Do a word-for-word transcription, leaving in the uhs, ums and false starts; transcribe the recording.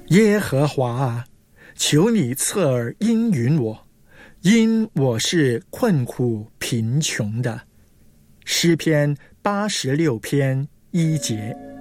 耶和华啊，求你侧耳应允我，因我是困苦贫穷的。诗篇八十六篇一节。